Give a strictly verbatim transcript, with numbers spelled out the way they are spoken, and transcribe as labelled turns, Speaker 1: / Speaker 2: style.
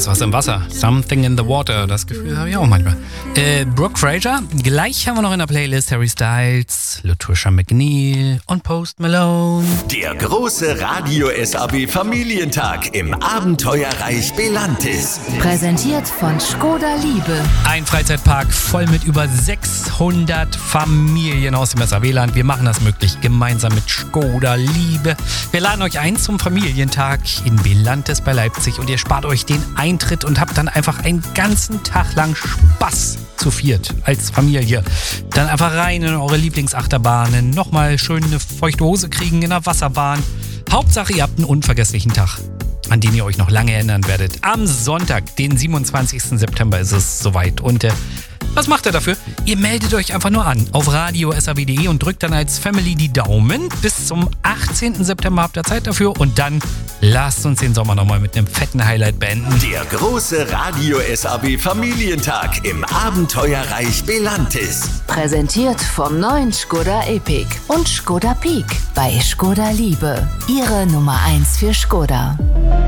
Speaker 1: ist was im Wasser. Something in the water. Das Gefühl habe ich auch manchmal. Äh, Brooke Fraser. Gleich haben wir noch in der Playlist Harry Styles, Latricia McNeil und Post Malone.
Speaker 2: Der große Radio S A B Familientag im Abenteuerreich Belantis.
Speaker 3: Präsentiert von Škoda Liebe.
Speaker 1: Ein Freizeitpark voll mit über sechshundert Familien aus dem S A W-Land. Wir machen das möglich, gemeinsam mit Škoda Liebe. Wir laden euch ein zum Familientag in Belantis bei Leipzig und ihr spart euch den Eintritt und habt dann einfach einen ganzen Tag lang Spaß zu viert als Familie. Dann einfach rein in eure Lieblingsachterbahnen, nochmal schön eine feuchte Hose kriegen in der Wasserbahn. Hauptsache, ihr habt einen unvergesslichen Tag, an den ihr euch noch lange erinnern werdet. Am Sonntag, den siebenundzwanzigsten September, ist es soweit. Und äh, was macht ihr dafür? Ihr meldet euch einfach nur an auf radio punkt s a w punkt d e und drückt dann als Family die Daumen. Bis zum achtzehnten September habt ihr Zeit dafür und dann lasst uns den Sommer nochmal mit einem fetten Highlight beenden.
Speaker 2: Der große Radio S A B Familientag im Abenteuerreich Belantis.
Speaker 3: Präsentiert vom neuen Škoda Epiq und Škoda Peak bei Škoda Liebe. Ihre Nummer eins für Škoda.